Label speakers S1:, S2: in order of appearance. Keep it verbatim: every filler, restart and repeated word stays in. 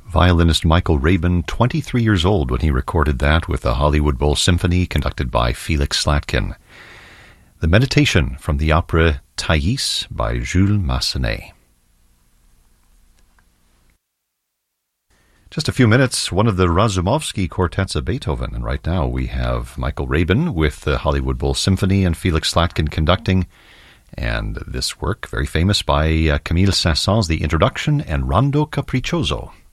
S1: Violinist Michael Rabin, twenty-three years old when he recorded that with the Hollywood Bowl Symphony conducted by Felix Slatkin. The Meditation from the opera Thais by Jules Massenet. Just a few minutes, one of the Razumovsky quartets of Beethoven, and right now we have Michael Rabin with the Hollywood Bowl Symphony and Felix Slatkin conducting, and this work, very famous by uh, Camille Saint-Saëns, the introduction, and Rondo Capriccioso.